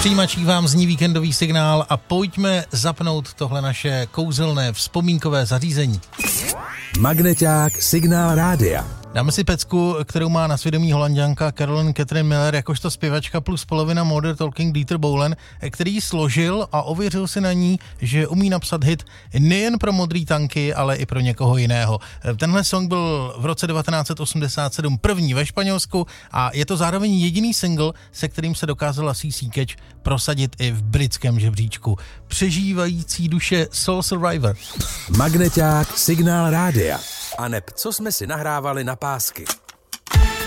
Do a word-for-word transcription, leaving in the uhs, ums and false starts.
přijímačích vám zní víkendový signál a pojďme zapnout tohle naše kouzelné vzpomínkové zařízení. Magneťák Signál rádia. Dáme si pecku, kterou má na svědomí Holanďanka Carolyn Catherine Miller, jakožto zpěvačka plus polovina Modern Talking Dieter Bohlen, který složil a ověřil si na ní, že umí napsat hit nejen pro modrý tanky, ale i pro někoho jiného. Tenhle song byl v roce devatenáct set osmdesát sedm první ve Španělsku a je to zároveň jediný single, se kterým se dokázala C C Catch prosadit i v britském žebříčku. Přežívající duše Soul Survivor. Magneťák Signál rádia. A neb, co jsme si nahrávali na pásky.